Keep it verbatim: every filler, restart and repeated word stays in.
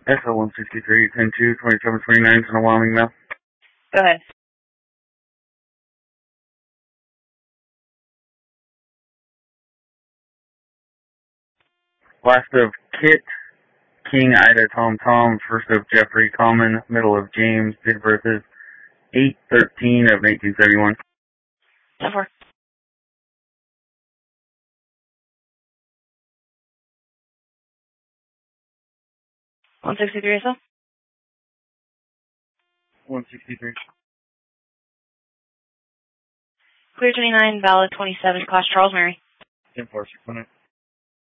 S O one sixty-three, ten two, twenty-seven twenty-nine, in a Wyoming mail. Go ahead. Last of Kit, King, Ida, Tom, Tom, first of Jeffrey, Common, middle of James, date of birth is eight thirteen of nineteen seventy-one. ten four. one sixty-three S O? one sixty-three. Clear twenty-nine, valid twenty-seven, class Charles Mary. ten four, six one eight.